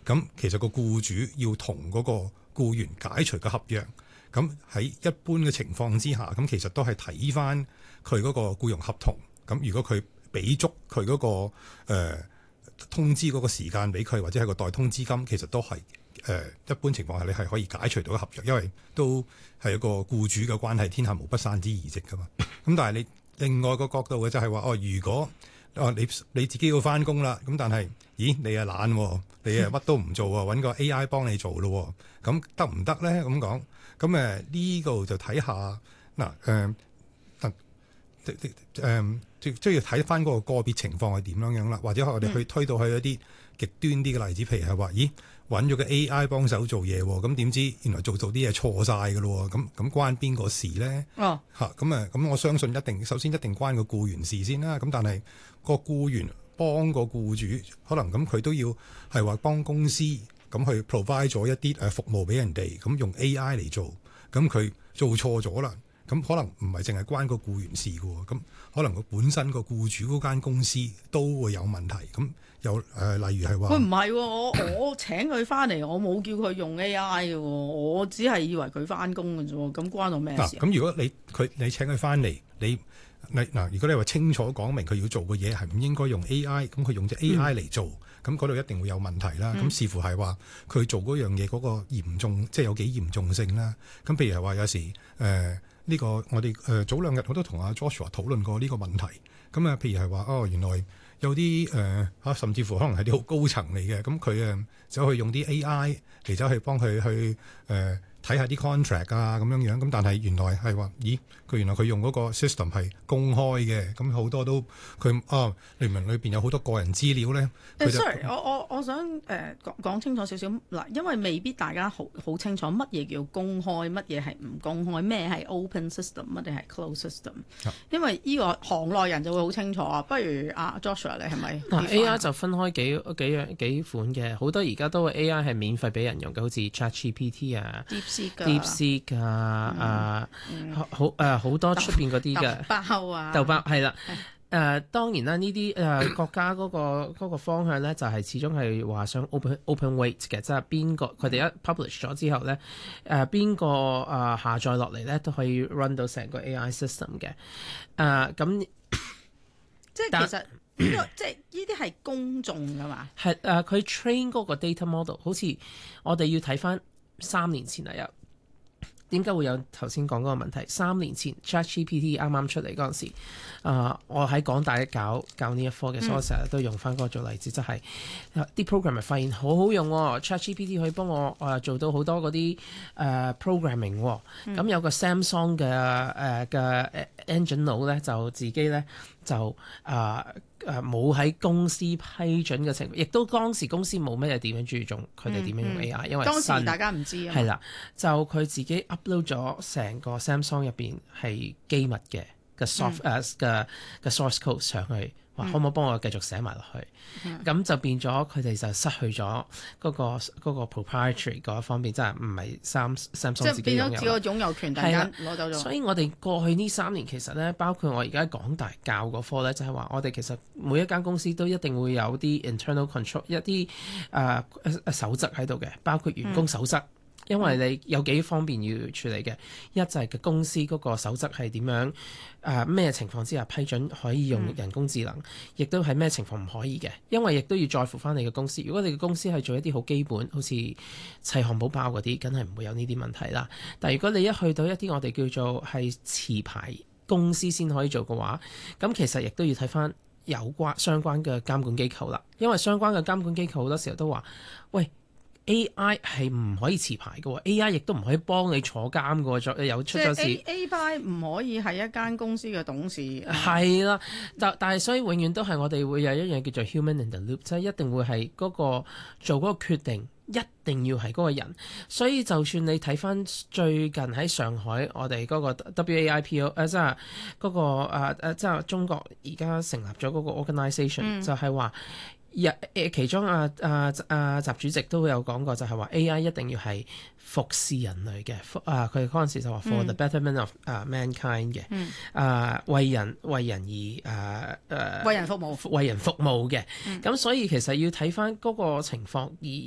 咁其實個僱主要同嗰個僱員解除個合約。咁喺一般嘅情況之下，咁其實都係睇翻佢嗰個僱傭合同。咁如果佢俾足佢嗰個通知嗰個時間俾佢，或者係個代通知金，其實都係一般情況下你係可以解除到個合約，因為都係一個僱主嘅關係，天下無不散之筵席噶嘛。咁但係你另外個角度嘅就係話，如果你自己要翻工啦，咁但係咦你又懶，你又乜都唔做喎，揾個 AI 幫你做咯，咁得唔得咧？咁講，咁呢個就睇下嗱即係要睇翻嗰個個別情況係點樣啦，或者我哋去推到去一啲極端啲嘅例子，譬如係話，咦揾咗個 AI 幫手做嘢，咁點知原來做啲嘢錯晒㗎咯，咁關邊個事咧？咁我相信首先一定關個僱員事先啦。咁但係個僱員幫個僱主，可能咁佢都要係話幫公司咁去 provide 咗一啲服務俾人哋，咁用 AI 嚟做，咁佢做錯咗啦。咁可能唔係淨係關個僱員事嘅喎，咁可能個本身個僱主嗰間公司都會有問題。咁有例如係話， 唔係喎，我請佢翻嚟，我冇叫佢用 AI 嘅喎，我只係以為佢翻工嘅啫喎，咁關我咩事？ 咁如果你請佢翻嚟，如果你話清楚講明佢要做嘅嘢係唔應該用 AI， 咁佢用隻 AI 嚟做，咁嗰度一定會有問題啦。咁視乎係話佢做嗰樣嘢嗰個嚴重，即係有幾嚴重性啦。咁譬如係話有時呢個我哋早2日我都同阿 Joshua 討論過呢個問題。咁譬如係話原來有啲甚至乎可能係啲好高層嚟嘅，咁佢走去用啲 AI 嚟走去幫佢去睇下啲 contract 啊咁樣，咁但係原來係話，咦佢原來佢用嗰個 system 係公開嘅，咁好多都佢明明裏邊有好多個人資料咧。 Sorry， 我想講清楚少少嗱，因為未必大家好清楚乜嘢叫公開，乜嘢係唔公開，咩係 open system， 乜嘢係 closed system。因為呢個行內人就會好清楚啊。不如阿 Joshua 你係咪 ？AI 就分開幾款嘅，好多而家都 AI 係免費俾人用嘅，好似 ChatGPT 啊。DeepSeek 好多出邊嗰啲嘅豆包係啦。當然啦，呢啲國家嗰個方向咧，就係始終係話想 open weight 嘅，即係邊個佢哋一 publish 咗之後咧，邊個下載落嚟咧都可以 run 到成個 AI system 嘅。咁即係其實呢個即係呢啲係公眾㗎嘛？ 係佢 train 嗰個 data model， 好似我哋要睇翻3年前啊，有點解會有頭先講嗰個問題？3年前 ChatGPT 啱啱出嚟嗰陣時，我喺港大教呢一科嘅，所以我成日都用翻嗰個做例子，即係啲 programmer 發現好好用喎，ChatGPT 可以幫我做到好多嗰啲programming 喎。咁有個 Samsung 嘅engine 佬咧，就自己咧就冇喺公司批准嘅情況，亦都當時公司冇咩點樣注重佢哋點樣用 AI，因為當時大家唔知啊。 係啦，就佢自己 upload 咗成個 Samsung 入邊係機密嘅 source code 上去，話可唔可以幫我繼續寫埋落去？咁就變咗佢哋就失去咗嗰個 proprietary 嗰一方面，即係唔係 Samsung 自己擁有， 即係變咗自己個擁有權突然間攞走咗。 所以我哋過去呢3年其實咧，包括我而家港大教嗰科咧，就係話我哋其實每一間公司都一定會有啲 internal control 一啲守則喺度嘅，包括員工守則。因為你有幾方面要處理嘅，一就係個公司嗰個守則係點樣，咩情況之下批准可以用人工智能，亦都係咩情況唔可以嘅。因為亦都要在乎翻你嘅公司。如果你嘅公司係做一啲好基本，好似砌漢堡包嗰啲，梗係唔會有呢啲問題啦。但係如果你一去到一啲我哋叫做係持牌公司先可以做嘅話，咁其實亦都要睇翻相關嘅監管機構啦。因為相關嘅監管機構好多時候都話，喂。AI 係唔可以持牌嘅喎 ，AI 亦都唔可以幫你坐監嘅喎，有出咗事。 即係 AI 唔可以係一間公司嘅董事。 係啦，但係所以永遠都係我哋會有一樣叫做 human in the loop， 即係一定會係嗰個做嗰個決定，一定要係嗰個人。所以就算你睇翻最近喺上海，我哋嗰個 WAIPO 即係嗰個即係中國而家成立咗嗰個 organisation，就係話。其中習主席都有講過，就係話 AI 一定要係服侍人類嘅，佢嗰陣時就話 for the betterment of mankind 嘅，為人而為人服務嘅。咁所以其實要睇翻嗰個情況，而